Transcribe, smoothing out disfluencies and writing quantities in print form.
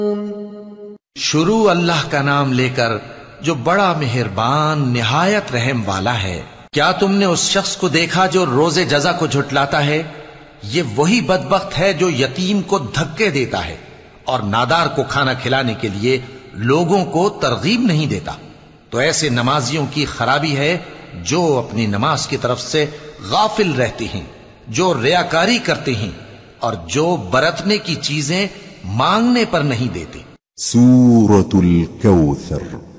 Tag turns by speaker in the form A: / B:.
A: शुरू अल्लाह का नाम लेकर जो बड़ा मेहरबान निहायत रहम वाला है। क्या तुमने उस शख्स को देखा जो रोजे जजा को झुटलाता है? ये वही बदबख्त है जो यतीम को धक्के देता है और नादार को खाना खिलाने के लिए लोगों को तरगीब नहीं देता। तो ऐसे नमाजियों की खराबी है जो अपनी नमाज की तरफ से गाफिल रहते हैं, जो रियाकारी करते हैं और जो बरतने की चीजें मांगने पर नहीं देते।
B: सूरतुल कौसर।